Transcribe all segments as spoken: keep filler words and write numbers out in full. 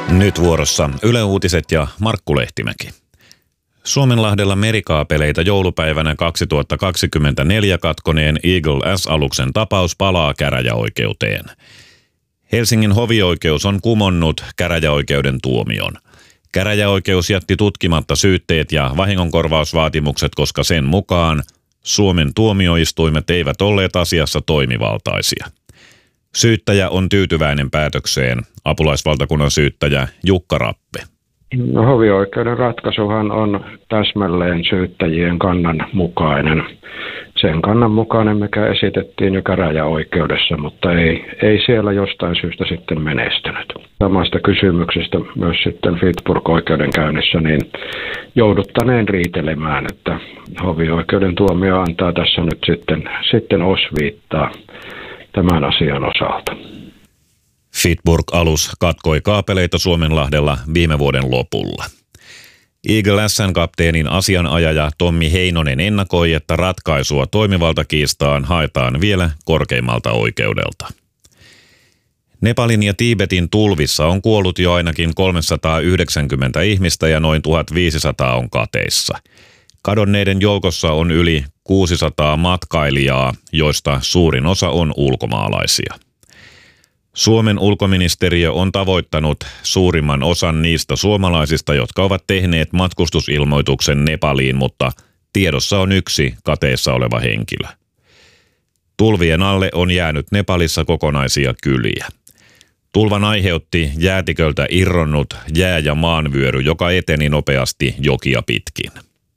Nyt vuorossa Yle Uutiset ja Markku Lehtimäki. Suomenlahdella merikaapeleita joulupäivänä kaksituhattakaksikymmentäneljä katkoneen Eagle S-aluksen tapaus palaa käräjäoikeuteen. Helsingin hovioikeus on kumonnut käräjäoikeuden tuomion. Käräjäoikeus jätti tutkimatta syytteet ja vahingonkorvausvaatimukset, koska sen mukaan Suomen tuomioistuimet eivät olleet asiassa toimivaltaisia. Syyttäjä on tyytyväinen päätökseen, apulaisvaltakunnan syyttäjä Jukka Rappe. No, hovioikeuden ratkaisuhan on täsmälleen syyttäjien kannan mukainen. Sen kannan mukainen, mikä esitettiin jo käräjäoikeudessa, mutta ei, ei siellä jostain syystä sitten menestynyt. Samasta kysymyksestä myös sitten Fitburg-oikeudenkäynnissä niin jouduttaneen riitelemään, että hovioikeuden tuomio antaa tässä nyt sitten, sitten osviittaa tämän asian osalta. Fitburg-alus katkoi kaapeleita Suomenlahdella viime vuoden lopulla. Eagle S:n kapteenin asianajaja Tommi Heinonen ennakoi, että ratkaisua toimivaltakiistaan haetaan vielä korkeimmalta oikeudelta. Nepalin ja Tiibetin tulvissa on kuollut jo ainakin kolmesataayhdeksänkymmentä ihmistä ja noin tuhatviisisataa on kateissa. Kadonneiden joukossa on yli kuusisataa matkailijaa, joista suurin osa on ulkomaalaisia. Suomen ulkoministeriö on tavoittanut suurimman osan niistä suomalaisista, jotka ovat tehneet matkustusilmoituksen Nepaliin, mutta tiedossa on yksi kateessa oleva henkilö. Tulvien alle on jäänyt Nepalissa kokonaisia kyliä. Tulvan aiheutti jäätiköltä irronnut jää- ja maanvyöry, joka eteni nopeasti jokia pitkin.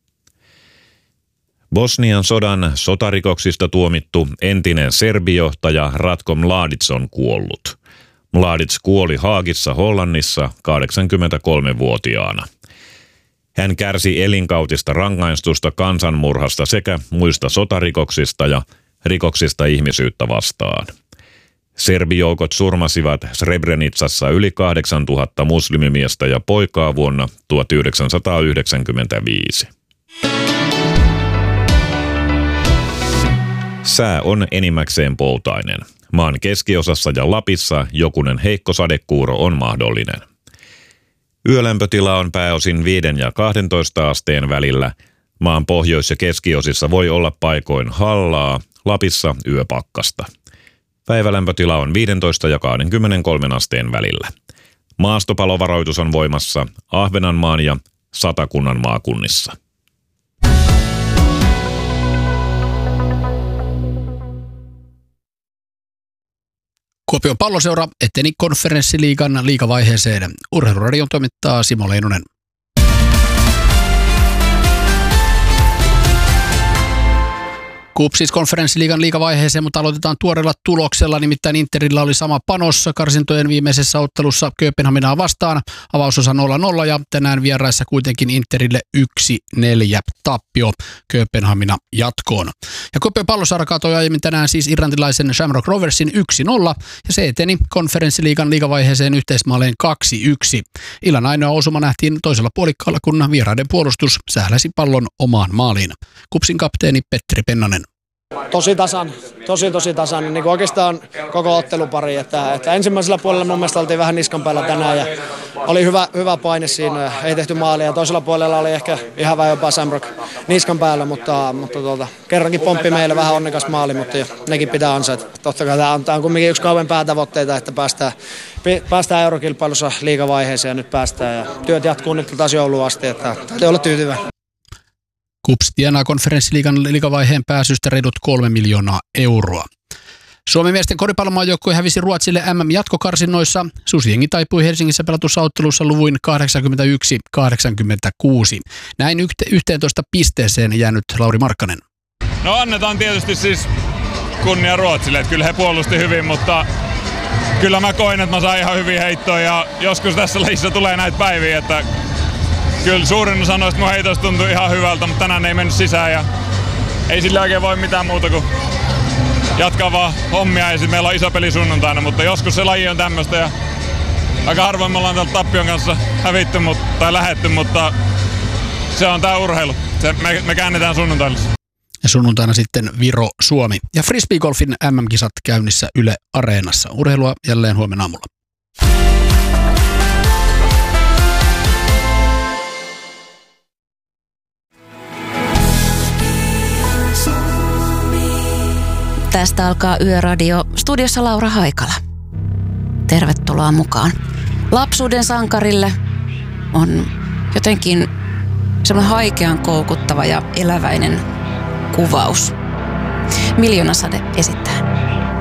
Bosnian sodan sotarikoksista tuomittu entinen serbijohtaja Ratko Mladic on kuollut. Mladic kuoli Haagissa Hollannissa kahdeksankymmentäkolmevuotiaana. Hän kärsi elinkautista rangaistusta kansanmurhasta sekä muista sotarikoksista ja rikoksista ihmisyyttä vastaan. Serbijoukot surmasivat Srebrenicassa yli kahdeksantuhatta muslimimiestä ja poikaa vuonna tuhatyhdeksänsataayhdeksänkymmentäviisi. Sää on enimmäkseen poutainen. Maan keskiosassa ja Lapissa jokunen heikko sadekuuro on mahdollinen. Yölämpötila on pääosin viiden ja kahdentoista asteen välillä. Maan pohjois- ja keskiosissa voi olla paikoin hallaa, Lapissa yöpakkasta. Päivälämpötila on viisitoista ja kaksikymmentäkolme asteen välillä. Maastopalovaroitus on voimassa Ahvenanmaan ja Satakunnan maakunnissa. Kuopion Palloseura eteni Konferenssiliigan liigavaiheeseen. Urheiluradion toimittaa Simo Leinonen. KuPS Konferenssiliigan liigavaiheeseen, mutta aloitetaan tuoreella tuloksella. Nimittäin Interillä oli sama panos karsintojen viimeisessä ottelussa Kööpenhaminaa vastaan. Avausosa nolla nolla ja tänään vieraissa kuitenkin Interille yksi neljä tappio Kööpenhamina jatkoon. Ja Kuopion Palloseura kaatoi aiemmin tänään siis irlantilaisen Shamrock Roversin yksi nolla ja se eteni Konferenssiliigan liigavaiheeseen yhteismaaleen kaksi yksi. Illan ainoa osuma nähtiin toisella puolikkaalla, kun vieraiden puolustus sähläsi pallon omaan maaliin. KuPSin kapteeni Petteri Pennanen. Tosi tasan, tosi tosi tasan, niin kuin oikeastaan koko ottelupari, että, että ensimmäisellä puolella mun mielestä oltiin vähän niskan päällä tänään ja oli hyvä, hyvä paine siinä, ei tehty maalia ja toisella puolella oli ehkä ihan vähän jopa Shamrock niskan päällä, mutta, mutta tuota, kerrankin pomppi meille vähän onnekas maali, mutta jo, nekin pitää ansaita. Totta kai tämä on, tämä on kuitenkin yksi kauan päätavoitteita, että päästään, päästään eurokilpailussa liigavaiheeseen ja nyt päästään ja työt jatkuu nyt taas jouluun asti, että täytyy olla tyytyväinen. KuPS tienaa Konferenssiliigan liigavaiheen pääsystä reilut kolme miljoonaa euroa. Suomen miesten koripallomaajoukkue hävisi Ruotsille M M-jatkokarsinnoissa. Susijengi taipui Helsingissä pelatussa ottelussa luvuin kahdeksankymmentäyksi kahdeksankymmentäkuusi. Näin yhteentoista pisteeseen jäänyt Lauri Markkanen. No annetaan tietysti siis kunnia Ruotsille, että kyllä he puolusti hyvin, mutta kyllä mä koin, että mä sain ihan hyvin heittoa ja joskus tässä lajissa tulee näitä päiviä, että kyllä suurin osa noista mun heitoista tuntui ihan hyvältä, mutta tänään ei mennyt sisään ja ei sillä oikein voi mitään muuta kuin jatkaa vaan hommia ja meillä on iso peli sunnuntaina, mutta joskus se laji on tämmöistä ja aika harvoin me ollaan täällä Tappion kanssa hävitty mutta, tai lähetty, mutta se on tää urheilu. Se, me, me käännetään sunnuntaille. Ja sunnuntaina sitten Viro-Suomi. Ja frisbeegolfin M M-kisat käynnissä Yle Areenassa. Urheilua jälleen huomenna aamulla. Tästä alkaa Yöradio. Studiossa Laura Haikala. Tervetuloa mukaan. Lapsuuden sankarille on jotenkin semmoinen haikean koukuttava ja eläväinen kuvaus. Miljoonasade esittää.